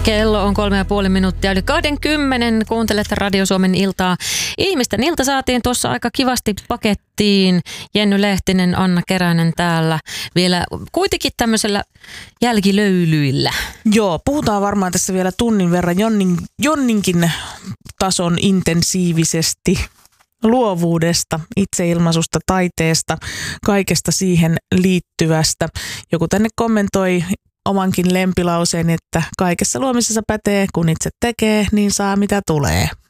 Kello on 3,5 minuuttia yli 20. Kuuntelette Radio Suomen iltaa. Ihmisten ilta saatiin tuossa aika kivasti pakettiin. Jenny Lehtinen, Anna Keränen täällä. Vielä kuitenkin tämmöisellä jälkilöylyillä. Joo, puhutaan varmaan tässä vielä tunnin verran Jonninkin tason intensiivisesti luovuudesta, itseilmaisusta, taiteesta, kaikesta siihen liittyvästä. Joku tänne kommentoi omankin lempilauseen, että kaikessa luomisessa pätee, kun itse tekee, niin saa mitä tulee.